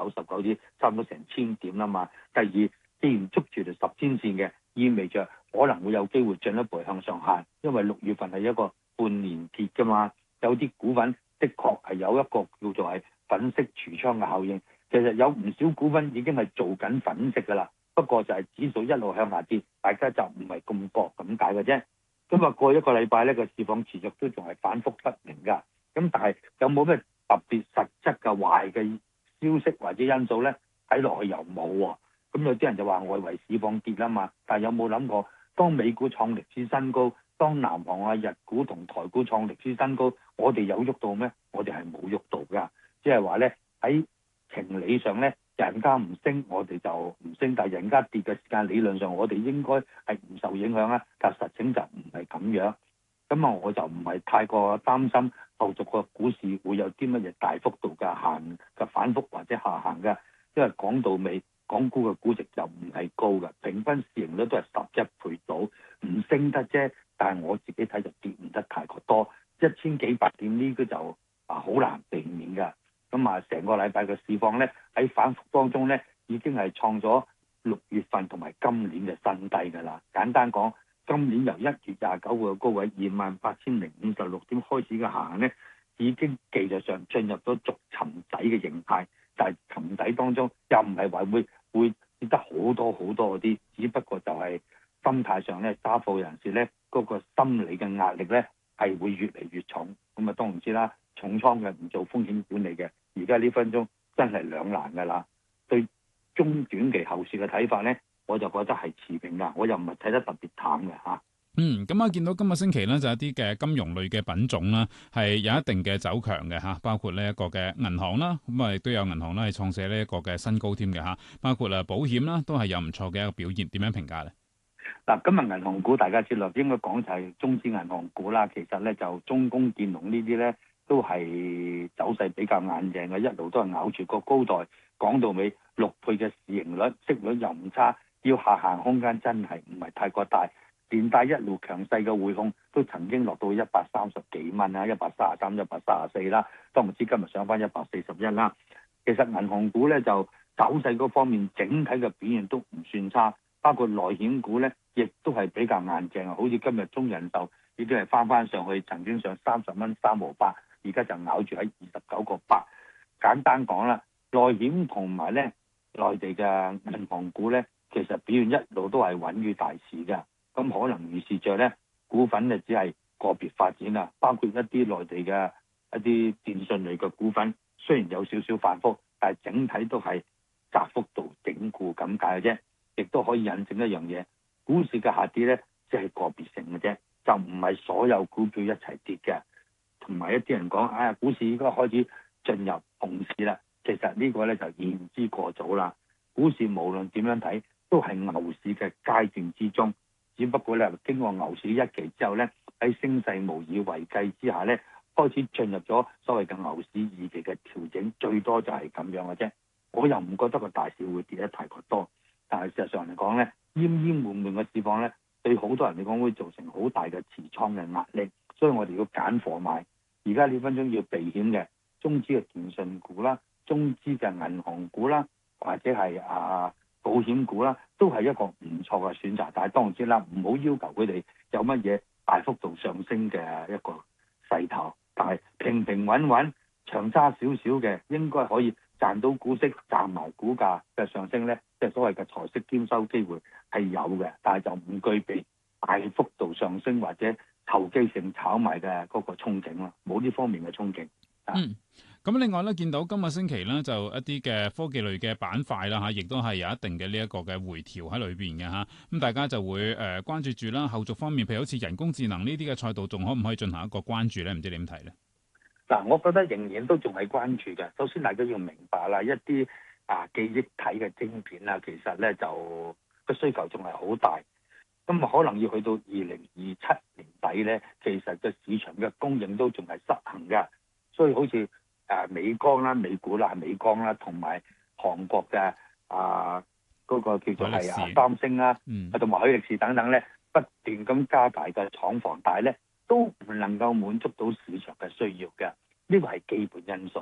99點，差唔多成1000點啦嘛。第二，既然捉住條10天線嘅，意味着可能會有機會進一步向上行，因為6月份係一個半年結㗎嘛。有啲股份的確係有一個叫做係粉飾櫥窗嘅效應，其實有唔少股份已經係做緊粉飾㗎啦。不過就係指數一路向下跌，大家就唔係咁覺咁解嘅啫。咁啊過一個禮拜呢個市況持續都仲係反覆不明㗎。咁但係有冇咩特別實質嘅壞嘅消息或者因素呢？睇落去又冇喎。咁有啲人就話外圍市況跌啦嘛，但係有冇諗過當美股創歷史新高，當南韓啊日股同台股創歷史新高，我哋有喐到咩？我哋係冇喐到㗎。即係話呢，喺情理上呢，人家唔升，我哋就唔升；但係人家跌嘅時間，理論上我哋應該係唔受影響啊。但實情就唔係咁樣。咁啊，我就唔係太過擔心後續個股市會有啲乜嘢大幅度嘅反覆或者下行嘅，因為講到尾，港股嘅估值就唔係高嘅，平均市盈率都係11倍到，唔升得啫。但係我自己睇就跌唔得太過多，1000幾百點呢個就好難避免㗎。咁啊，成個禮拜嘅市況呢，喺反覆當中呢，已經係創咗6月份同埋今年嘅新低㗎啦。簡單講，今年由1月29號嘅高位28,056點開始嘅下行呢，已經技術上進入咗逐尋底嘅形態。但係尋底當中又唔係話會跌得好多嗰啲，只不過就係心態上呢，揸貨人士呢嗰個心理嘅壓力呢係會越嚟越重。咁啊，當然知啦，重倉嘅唔做風險管理嘅，而家呢分鐘真係兩難㗎啦。對中短期後市嘅睇法呢，我就覺得係持平㗎，我又唔係睇得特別淡嘅嚇。 咁啊，見到今個星期咧就一啲嘅金融類嘅品種啦，係有一定嘅走強嘅嚇，包括呢一個嘅銀行啦，咁啊亦都有銀行啦係創寫呢一個嘅新高添嘅嚇，包括保險啦都係有唔錯嘅一個表現，點樣評價咧？ 嗱，今日銀行股大家知道應該講就係中資銀行股啦，其實咧就中工建農呢啲咧都係走勢比較硬淨嘅，一路都係咬住個高台，講到尾6倍嘅市盈率，息率又唔差，要下行空間真係唔係太過大。連帶一路強勢嘅匯控都曾經落到130幾蚊啦，133、134啦，都唔知今日上翻141啦。其實銀行股咧就走勢嗰方面整體嘅表現都唔算差，包括內險股咧亦都係比較硬淨啊，好似今日中人壽已經係翻上去，曾經上30蚊3毫8，而家就咬住喺29個8。簡單講啦，內險同埋咧內地嘅銀行股咧，其實表現一路都係穩於大市嘅。咁可能預示着咧，股份就只係個別發展啦，包括一啲內地嘅一啲電信類嘅股份，雖然有少少反覆，但係整體都係窄幅度整固咁解嘅啫。亦都可以引證一樣嘢，股市嘅下跌咧，即係個別性嘅啫，就唔係所有股票一齊跌嘅。同埋一啲人講，股市應該開始進入熊市啦，其實呢個咧就言之過早啦。股市無論點樣睇，都係牛市嘅階段之中。只不過咧，經過牛市一期之後咧，喺升勢無以為繼之下咧，開始進入咗所謂嘅牛市二期嘅調整，最多就係咁樣嘅啫。我又唔覺得個大市會跌得太過多，但係事實上嚟講咧，奄奄悶悶嘅市況咧，對好多人嚟講會造成好大嘅持倉嘅壓力，所以我哋要揀貨買。而家呢分鐘要避險嘅中資嘅電信股啦，中資嘅銀行股啦，或者係保險股啦，都係一個唔錯嘅選擇，但係當然之啦，唔好要求佢哋有乜嘢大幅度上升嘅一個勢頭，但係平平穩穩長揸少少嘅，應該可以賺到股息，賺埋股價嘅上升呢，即係所謂嘅財息兼收機會係有嘅，但係就唔具備大幅度上升或者投機性炒賣嘅嗰個憧憬咯，冇呢方面嘅憧憬。 咁另外咧，見到今個星期咧，就一啲嘅科技類嘅板塊啦嚇，亦都係有一定嘅呢一個嘅回調喺裏邊嘅嚇。咁大家就會關注住啦，後續方面，譬如好似人工智能呢啲嘅賽道，仲可唔可以進行一個關注咧？唔知你點睇咧？ 嗱，我覺得仍然都仲係關注嘅。首先大家要明白啦，一啲記憶體嘅晶片啊，其實咧就個需求仲係好大。咁可能要去到2027年底咧，其實個市場嘅供應都仲係失衡嘅。所以好似美光啦、美股啦、美光啦，同埋韓國嘅嗰個叫做係三星啦，同埋海力士等等咧，不斷咁加大嘅廠房，但係咧都唔能夠滿足到市場嘅需要嘅，呢個係基本因素。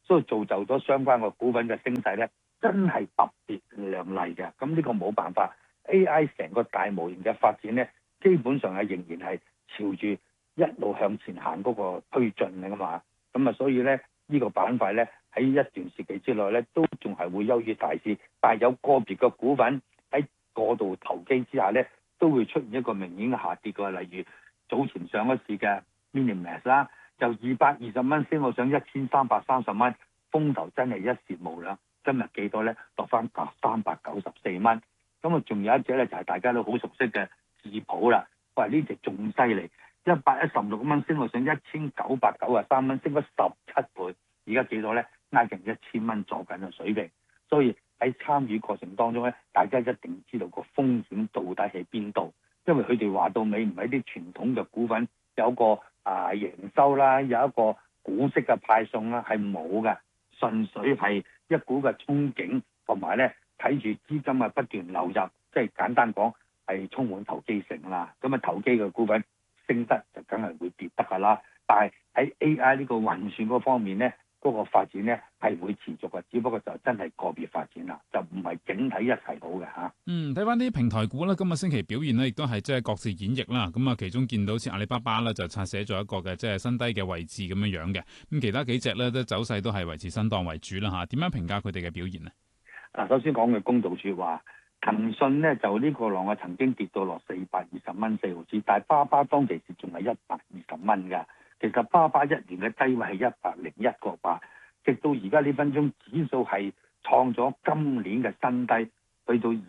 所以造就咗相關嘅股份嘅升勢咧，真係特別亮麗嘅。咁呢個冇辦法 ，AI 成個大模型嘅發展咧，基本上係仍然係朝住一路向前行嗰個推進㗎嘛。咁啊，所以咧呢個板塊咧喺一段時期之內咧，都仲係會優於大市，但係有個別嘅股份喺過度投機之下咧，都會出現一個明顯嘅下跌嘅。例如早前上一市嘅 Minimax 啦，由220蚊升到上1330蚊，風頭真係一時無兩。今日幾多咧？落翻394蚊。咁啊，仲有一隻咧就係大家都好熟悉嘅智普啦。喂，呢隻仲犀利，116蚊升到上1993蚊，升咗17倍。而家幾多咧？挨近1000蚊坐緊嘅水平。所以喺參與過程當中咧，大家一定知道個風險到底喺邊度。因為佢哋話到尾唔係啲傳統嘅股份有個營收啦，有一個股息嘅派送啦，係冇嘅，純粹係一股嘅憧憬，同埋咧睇住資金不斷流入，即係簡單講係充滿投機性啦。咁啊，投機嘅股份升得就梗係會跌得㗎啦。但係喺 AI 呢個運算嗰方面咧，嗰個發展咧係會持續嘅，只不過就真係個別發展啦，就唔係整體一齊好嘅嚇。 睇翻啲平台股咧，今個星期表現咧，亦都係即係各自演繹啦。咁啊，其中見到似阿里巴巴咧，就刷寫咗一個嘅即係新低嘅位置咁樣樣嘅。咁其他幾隻咧，都走勢都係維持震盪為主啦嚇。點樣評價佢哋嘅表現呢？ 嗱，首先講句公道説話，騰訊咧就呢個浪曾經跌到落420蚊4毫紙，但係巴巴當其時仲係120蚊㗎。其實巴巴一年嘅低位係101個8，直到而家呢分鐘指數係創咗今年嘅新低，去到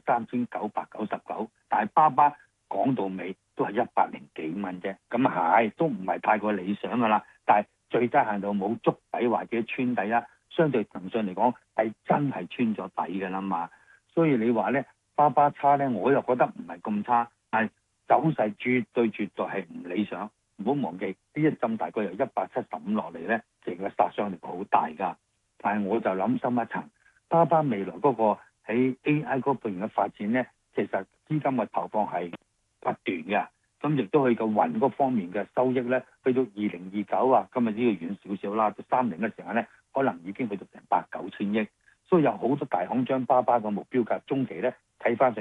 23,999，但係巴巴講到尾都係100幾蚊啫，咁係都唔係太過理想噶啦。但係最低限度冇觸底或者穿底啦，相對騰訊嚟講係真係穿咗底㗎啦嘛。所以你話咧巴巴差咧，我又覺得唔係咁差，但係走勢絕對係唔理想。唔好忘記呢一浸大概由175落嚟咧，成個殺傷力好大㗎。但係我就諗深一層，巴巴未來嗰個喺 AI 嗰邊嘅發展咧，其實資金嘅投放係不斷嘅。咁亦都去個雲嗰方面嘅收益咧，去到2029啊，今日呢個遠少少啦，到30嘅時間咧，可能已經去到成8-9千億。所以有好多大行將巴巴嘅目標價中期咧睇翻上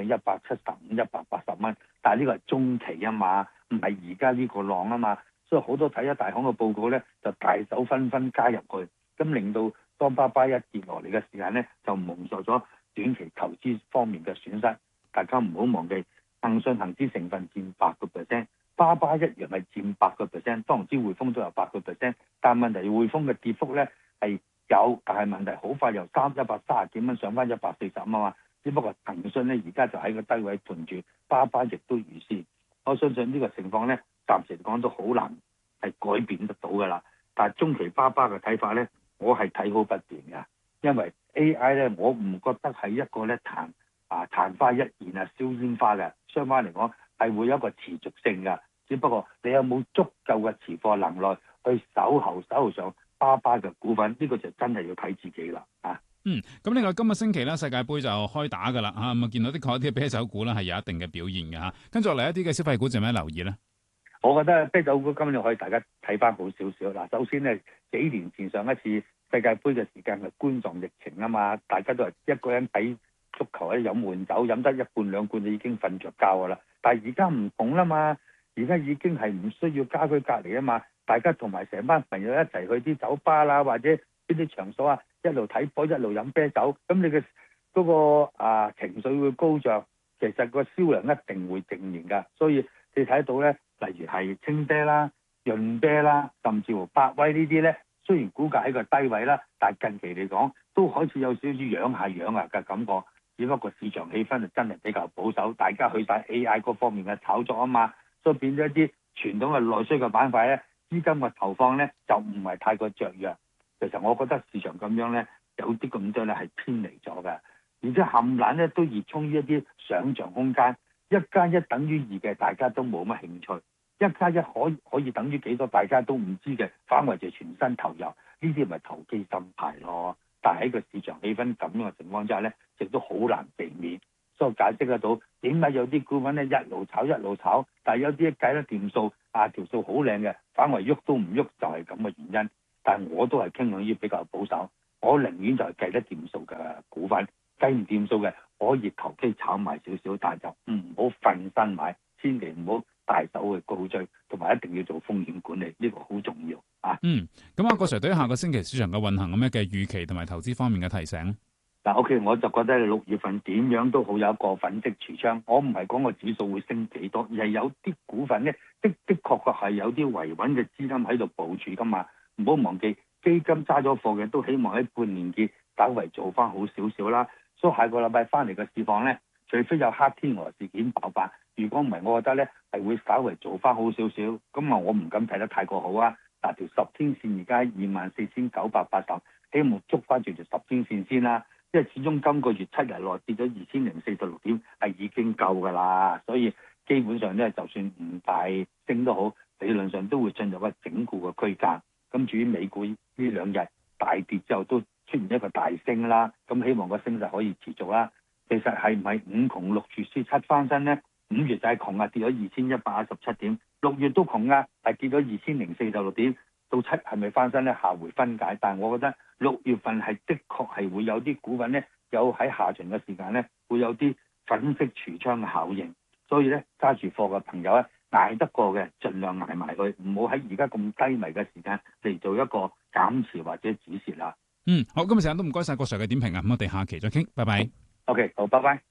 175、180蚊，但係呢個係中期啊嘛，唔係而家呢個浪啊嘛。所以好多睇咗大行嘅報告咧，就大手紛紛加入去，咁令到當巴巴一跌落嚟嘅時間咧，就蒙受咗短期投資方面嘅損失。大家唔好忘記，騰訊恒指成分佔8%，巴巴一樣係佔8%，當然之匯豐都有8%，但問題匯豐嘅跌幅咧係有，但係問題好快由130幾蚊上翻140啊嘛。只不過騰訊咧而家就喺個低位盤住，巴巴亦都如是。我相信呢個情況咧，暫時嚟講都好難係改變得到㗎啦。但係中期巴巴嘅睇法咧，我係睇好不斷㗎，因為 AI 咧，我唔覺得係一個咧曇花一現啊燒煙花嘅，相反嚟講係會有一個持續性㗎。只不過你有冇足夠嘅持貨能力去守候上巴巴嘅股份，呢個就真係要睇自己啦啊！ 咁另外今個星期咧世界盃就開打㗎啦嚇，咁啊見到的確一啲啤酒股咧係有一定嘅表現嘅嚇。跟住落嚟一啲嘅消費股，有咩留意咧？ 我覺得啤酒股今年可以大家睇翻好少少嗱。首先咧，幾年前上一次世界盃嘅時間係冠狀疫情啊嘛，大家都係一個人睇足球咧飲悶酒，飲得1罐2罐就已經瞓着覺㗎啦。但係而家唔同啦嘛，而家已經係唔需要家居隔離啊嘛，大家同埋成班朋友一齊去啲酒吧啦，或者邊啲場所啊，一路睇波一路飲啤酒，咁你嘅嗰個情緒會高漲，其實個銷量一定會正面㗎。所以你睇到咧，例如係青啤啦、潤啤啦，甚至乎百威呢啲咧，雖然股價喺個低位啦，但係近期嚟講都開始有少少養下嘅感覺。只不過市場氣氛就真係比較保守，大家去晒 AI 嗰方面嘅炒作啊嘛，所以變咗一啲傳統嘅內需嘅板塊咧，資金嘅投放咧就唔係太過雀躍。其實我覺得市場咁樣咧，有啲咁多咧係偏離咗嘅，而且冚唥咧都熱衷於一啲想像空間，1+1等於2嘅，大家都冇乜興趣；1+1可以等於幾多，大家都唔知嘅，反為就全身投入，呢啲咪投機心態咯。但係喺個市場氣氛咁樣嘅情況之下咧，亦都好難避免，所以解釋得到點解有啲股份咧一路炒，但係有啲計得掂數，條數好靚嘅，反為喐都唔喐，就係咁嘅原因。 但我都係傾向於比較保守，我寧願就係計得掂數嘅股份，計唔掂數嘅可以求其炒埋少少，但就唔好瞓身買，千祈唔好大手去高追，同埋一定要做風險管理，呢個好重要啊。 咁阿郭 Sir 對於下個星期市場嘅運行有咩嘅預期同埋投資方面嘅提醒？ 嗱，OK，我就覺得6月份點樣都好有一個粉飾櫥窗。我唔係講個指數會升幾多，而係有啲股份咧的確係有啲維穩嘅資金喺度部署噶嘛。唔好忘記基金揸咗貨嘅都希望喺半年結稍為做翻好少少啦。所以下個禮拜翻嚟嘅市況咧，除非有黑天鵝事件爆發，如果唔係，我覺得咧係會稍為做翻好少少。咁啊，我唔敢睇得太過好啊。嗱，條10天線而家24,980，希望捉翻住條10天線先啦。因為始終今個月7日內跌咗2046點係已經夠㗎啦，所以基本上咧就算唔大升都好，理論上都會進入一個整固嘅區間。咁至於美股呢2日大跌之後都出現一個大升啦，咁希望個升勢可以持續啦。其實係唔係5窮6絕輸7翻身呢？5月就係窮啊，跌咗2117點；6月都窮啊，係跌咗2046點。到7係咪翻身咧？下回分解。但係我覺得6月份係的確係會有啲股份咧，有喺下旬嘅時間咧，會有啲粉飾櫥窗嘅效應。所以咧，揸住貨嘅朋友咧，捱得過嘅，盡量捱埋佢，唔好喺而家咁低迷嘅時間嚟做一個減持或者止蝕啦。 好，今日時間都唔該晒郭 Sir 嘅點評啊，咁我哋下期再傾，拜拜。 OK， 好，拜拜。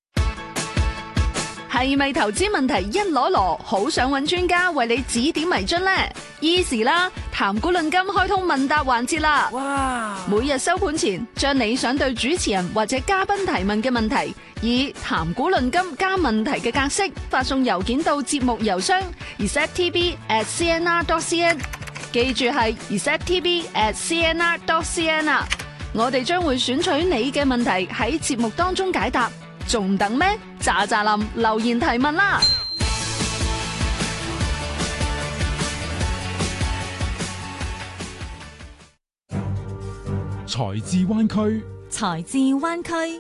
係咪投資問題一籮籮，好想揾專家為你指點迷津呢？Easy 啦，談股論金開通問答環節啦！哇！每日收盤前，將你想對主持人或者嘉賓提問嘅問題，以談股論金加問題嘅格式發送郵件到節目郵箱 receptv@cnr.cn， 記住係 receptv@cnr.cn 啊！我哋將會選取你嘅問題喺節目當中解答。仲等咩？喳喳林留言提問啦！ 財智灣區， 財智灣區。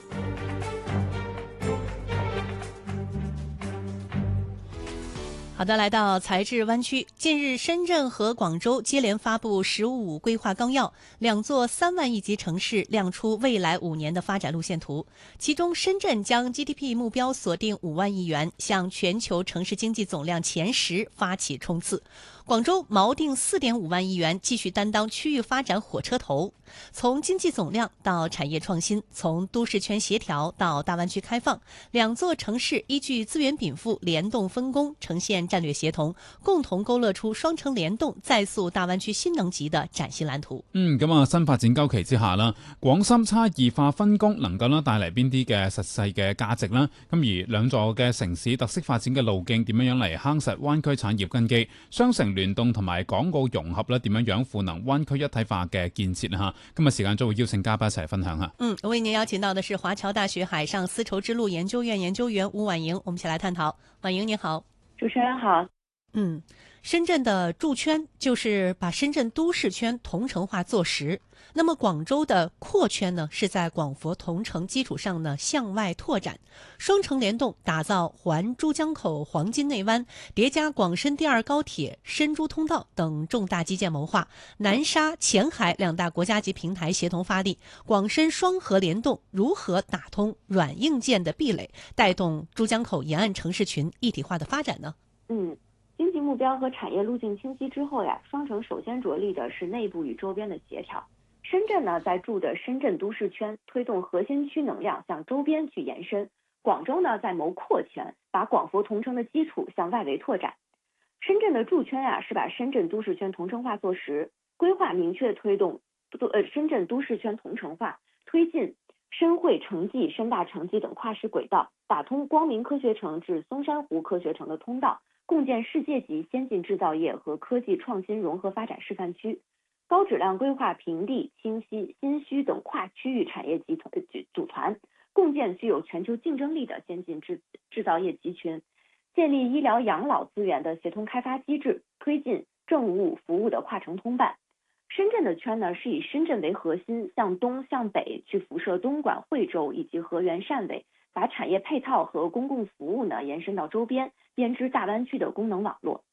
好的，來到財智灣區。近日，深圳和廣州接連發布“十五”規劃綱要，兩座3萬億級城市亮出未來5年的發展路線圖。其中，深圳將 GDP 目標鎖定5萬億元，向全球城市經濟總量前10發起衝刺。廣州錨定4.5萬億元，繼續擔當區域發展火車頭。從經濟總量到產業創新，從都市圈協調到大灣區開放，兩座城市依據資源稟賦聯動分工，呈現戰略協同，共同勾勒出雙城聯動再塑大灣區新能級的嶄新藍圖。 新發展週期之下啦，廣深差異化分工能夠帶嚟邊啲嘅實際嘅價值啦？咁而兩座嘅城市特色發展嘅路徑點樣嚟夯實灣區產業根基？雙城聯動同埋港澳融合咧，點樣賦能灣區一體化嘅建設吓？今日時間就會邀請嘉賓一齊分享下。 為您邀請到的是華僑大學海上絲綢之路研究院研究員吳婉瑩，我們一起來探討。婉瑩你好。 主持人好。 深圳的駐圈就是把深圳都市圈同城化做實，那麼廣州的擴圈呢，是在廣佛同城基礎上呢向外拓展，雙城聯動打造環珠江口黃金內灣，疊加廣深第2高鐵深珠通道等重大基建謀劃，南沙前海兩大國家級平台協同發力，廣深雙河聯動如何打通軟硬件的壁壘，帶動珠江口沿岸城市群一體化的發展呢？ 經濟目標和產業路徑清晰之後呀，雙城首先着力的是內部與周邊的協調。深圳呢，在駐的深圳都市圈推動核心區能量向周邊去延伸，廣州呢在謀擴圈，把廣佛同城的基礎向外圍拓展。深圳的駐圈呀，是把深圳都市圈同城化做實，規劃明確推動深圳都市圈同城化，推進深匯城際、深大城際等跨市軌道，打通光明科學城至松山湖科學城的通道，共建世界級先進製造業和科技創新融合發展示範區，高質量規劃平地、清溪、新區等跨區域產業集團組團，共建具有全球競爭力的先進製造業集群，建立醫療養老資源的協同開發機制，推進政務服務的跨城通辦。深圳的圈呢，是以深圳為核心，向東向北去輻射東莞、惠州以及河源汕尾，把產業配套和公共服務呢延伸到周邊，編織大灣區的功能網絡。廣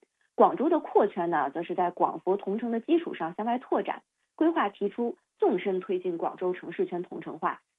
广州的扩圈呢，则是在广佛同城的基础上向外拓展，规划提出纵深推进广州城市圈同城化，